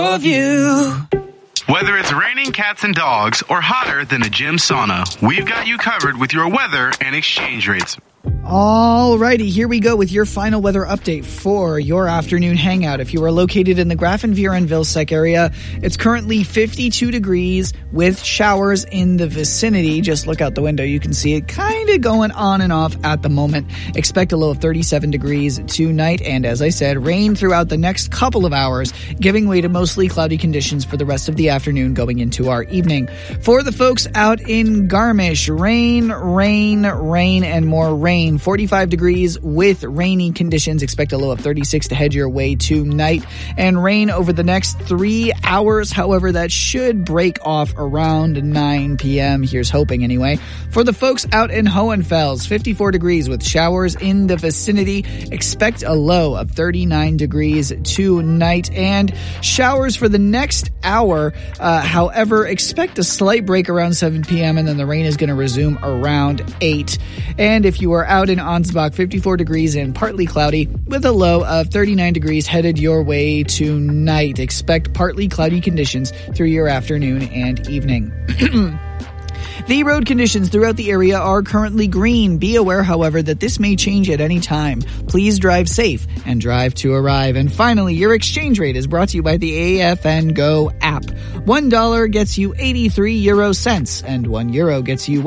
of you. Whether it's raining cats and dogs or hotter than a gym sauna, we've got you covered with your weather and exchange rates. Alrighty, here we go with your final weather update for your afternoon hangout. If you are located in the Grafenwehr and Vilseck area, it's currently 52 degrees with showers in the vicinity. Just look out the window. You can see it kind of going on and off at the moment. Expect a low of 37 degrees tonight. And as I said, rain throughout the next couple of hours, giving way to mostly cloudy conditions for the rest of the afternoon going into our evening. For the folks out in Garmisch, rain, and more rain. 45 degrees with rainy conditions. Expect a low of 36 to head your way tonight. And rain over the next 3 hours. However, that should break off around 9 p.m. Here's hoping anyway. For the folks out in Hohenfels, 54 degrees with showers in the vicinity. Expect a low of 39 degrees tonight. And showers for the next hour. However, expect a slight break around 7 p.m. and then the rain is going to resume around 8. And if you are out in Ansbach, 54 degrees and partly cloudy with a low of 39 degrees headed your way tonight. Expect partly cloudy conditions through your afternoon and evening. The road conditions throughout the area are currently green. Be aware, however, that this may change at any time. Please drive safe and drive to arrive. And finally, your exchange rate is brought to you by the AFN Go app. $1 gets you 83 euro cents, and €1 gets you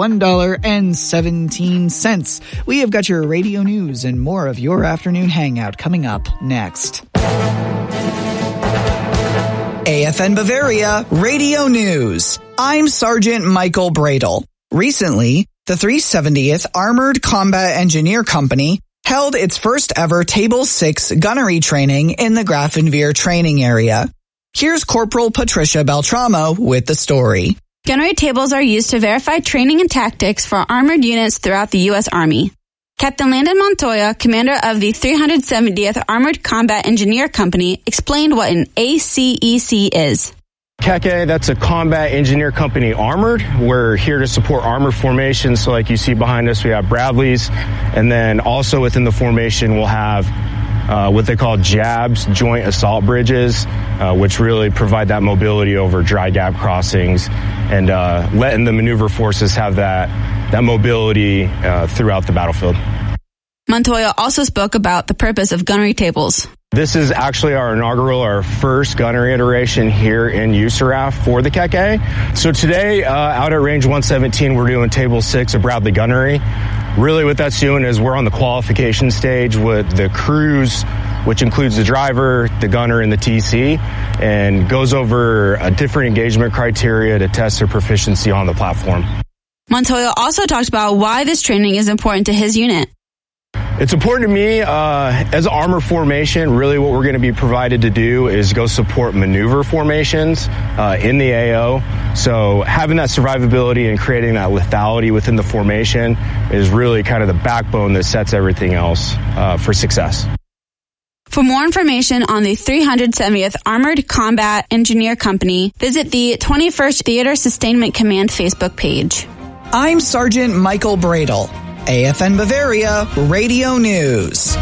$1.17. We have got your radio news and more of your afternoon hangout coming up next. AFN Bavaria Radio News. I'm Sergeant Michael Bradle. Recently, the 370th Armored Combat Engineer Company held its first ever Table 6 gunnery training in the Grafenwehr training area. Here's Corporal Patricia Beltramo with the story. Gunnery tables are used to verify training and tactics for armored units throughout the U.S. Army. Captain Landon Montoya, commander of the 370th Armored Combat Engineer Company, explained what an ACEC is. KEKE, that's a Combat Engineer Company Armored. We're here to support armored formations. So like you see behind us, we have Bradleys. And then also within the formation, we'll have what they call JABs, Joint Assault Bridges, which really provide that mobility over dry gap crossings and letting the maneuver forces have that mobility throughout the battlefield. Montoya also spoke about the purpose of gunnery tables. This is actually our first gunnery iteration here in USARAF for the KEKE. So today, out at Range 117, we're doing Table 6 of Bradley Gunnery. Really what that's doing is we're on the qualification stage with the crews, which includes the driver, the gunner, and the TC, and goes over a different engagement criteria to test their proficiency on the platform. Montoya also talked about why this training is important to his unit. It's important to me, as an armor formation, really what we're going to be provided to do is go support maneuver formations in the AO. So having that survivability and creating that lethality within the formation is really kind of the backbone that sets everything else for success. For more information on the 370th Armored Combat Engineer Company, visit the 21st Theater Sustainment Command Facebook page. I'm Sergeant Michael Bradle. AFN Bavaria Radio News.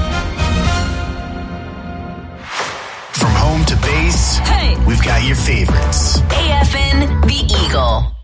From home to base, we've got your favorites. AFN The Eagle.